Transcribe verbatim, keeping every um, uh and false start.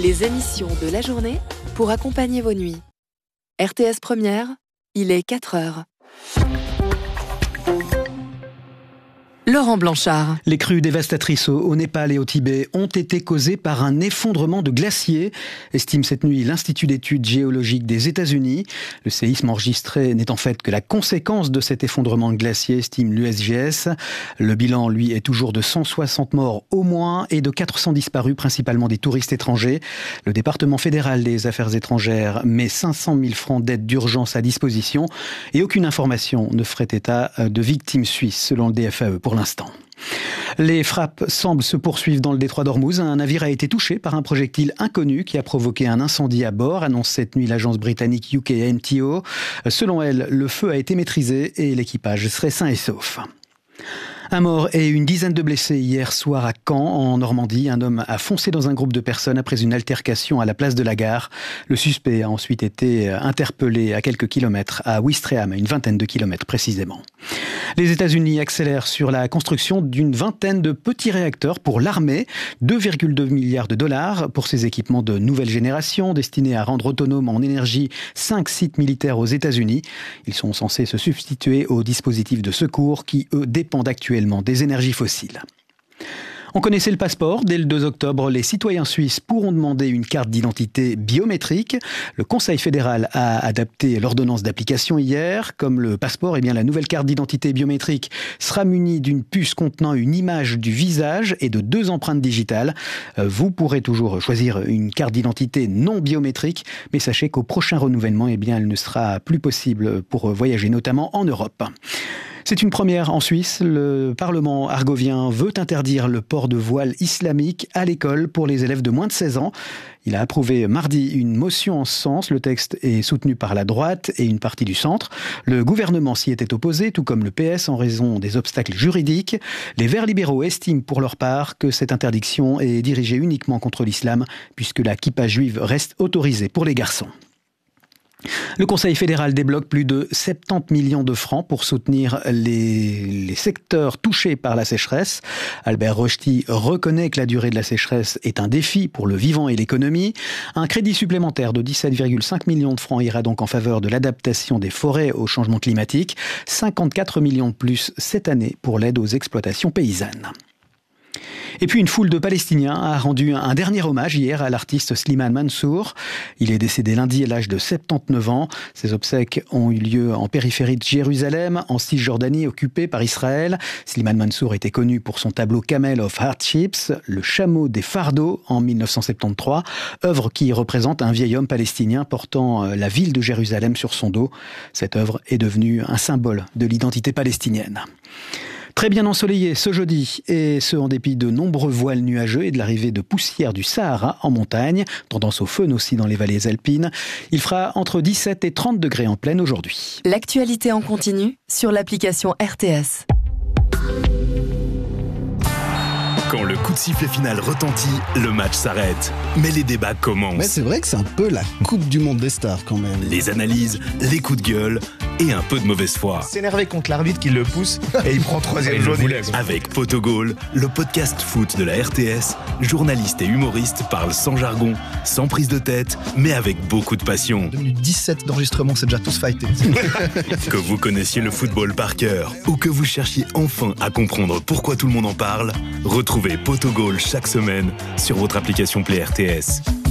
Les émissions de la journée pour accompagner vos nuits. R T S Première, il est quatre heures. Laurent Blanchard. Les crues dévastatrices au, au Népal et au Tibet ont été causées par un effondrement de glaciers, estime cette nuit l'Institut d'études géologiques des États-Unis. Le séisme enregistré n'est en fait que la conséquence de cet effondrement de glaciers, estime l'U S G S. Le bilan, lui, est toujours de cent soixante morts au moins et de quatre cents disparus, principalement des touristes étrangers. Le département fédéral des affaires étrangères met cinq cent mille francs d'aide d'urgence à disposition et aucune information ne ferait état de victimes suisses, selon le D F A E pour l'instant. Les frappes semblent se poursuivre dans le détroit d'Ormuz. Un navire a été touché par un projectile inconnu qui a provoqué un incendie à bord, annonce cette nuit l'agence britannique U K N T O. Selon elle, le feu a été maîtrisé et l'équipage serait sain et sauf. Un mort et une dizaine de blessés hier soir à Caen, en Normandie. Un homme a foncé dans un groupe de personnes après une altercation à la place de la Gare. Le suspect a ensuite été interpellé à quelques kilomètres, à Ouistreham, à une vingtaine de kilomètres précisément. Les États-Unis accélèrent sur la construction d'une vingtaine de petits réacteurs pour l'armée. deux virgule deux milliards de dollars pour ces équipements de nouvelle génération destinés à rendre autonomes en énergie cinq sites militaires aux États-Unis. Ils sont censés se substituer aux dispositifs de secours qui, eux, dépendent actuellement des énergies fossiles. On connaissait le passeport. Dès le deux octobre, les citoyens suisses pourront demander une carte d'identité biométrique. Le Conseil fédéral a adapté l'ordonnance d'application hier. Comme le passeport, eh bien, la nouvelle carte d'identité biométrique sera munie d'une puce contenant une image du visage et de deux empreintes digitales. Vous pourrez toujours choisir une carte d'identité non biométrique, mais sachez qu'au prochain renouvellement, eh bien, elle ne sera plus possible pour voyager, notamment en Europe. C'est une première en Suisse. Le Parlement argovien veut interdire le port de voile islamique à l'école pour les élèves de moins de seize ans. Il a approuvé mardi une motion en ce sens. Le texte est soutenu par la droite et une partie du centre. Le gouvernement s'y était opposé, tout comme le P S, en raison des obstacles juridiques. Les Verts libéraux estiment pour leur part que cette interdiction est dirigée uniquement contre l'islam, puisque la kippa juive reste autorisée pour les garçons. Le Conseil fédéral débloque plus de soixante-dix millions de francs pour soutenir les, les secteurs touchés par la sécheresse. Albert Rochety reconnaît que la durée de la sécheresse est un défi pour le vivant et l'économie. Un crédit supplémentaire de dix-sept virgule cinq millions de francs ira donc en faveur de l'adaptation des forêts au changement climatique. cinquante-quatre millions de plus cette année pour l'aide aux exploitations paysannes. Et puis une foule de Palestiniens a rendu un dernier hommage hier à l'artiste Slimane Mansour. Il est décédé lundi à l'âge de soixante-dix-neuf ans. Ses obsèques ont eu lieu en périphérie de Jérusalem, en Cisjordanie occupée par Israël. Slimane Mansour était connu pour son tableau Camel of Hardships, le chameau des fardeaux en dix-neuf cent soixante-treize, œuvre qui représente un vieil homme palestinien portant la ville de Jérusalem sur son dos. Cette œuvre est devenue un symbole de l'identité palestinienne. Très bien ensoleillé ce jeudi, et ce en dépit de nombreux voiles nuageux et de l'arrivée de poussière du Sahara en montagne, tendance au faune aussi dans les vallées alpines. Il fera entre dix-sept et trente degrés en pleine aujourd'hui. L'actualité en continu sur l'application R T S. Quand le coup de sifflet final retentit, le match s'arrête. Mais les débats commencent. Mais c'est vrai que c'est un peu la Coupe du Monde des stars quand même. Les analyses, les coups de gueule et un peu de mauvaise foi. S'énerver contre l'arbitre qui le pousse et il prend troisième jaune. Avec Potogol, le podcast foot de la R T S, journalistes et humoristes parlent sans jargon, sans prise de tête, mais avec beaucoup de passion. deux minutes dix-sept d'enregistrement, c'est déjà tous fightés. Que vous connaissiez le football par cœur ou que vous cherchiez enfin à comprendre pourquoi tout le monde en parle, retrouvez Potogol chaque semaine sur votre application Play R T S.